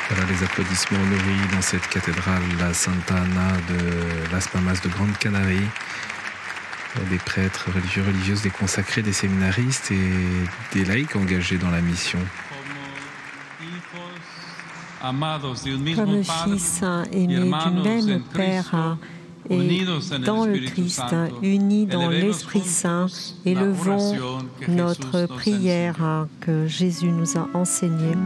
Voilà les applaudissements nourris dans cette cathédrale, la Santa Ana de Las Palmas de Grande Canarie. Des prêtres religieux, religieuses, des consacrés, des séminaristes et des laïcs engagés dans la mission. Comme fils aimés du même Père et dans le Christ, unis dans l'Esprit Saint, élevons notre prière que Jésus nous a enseignée.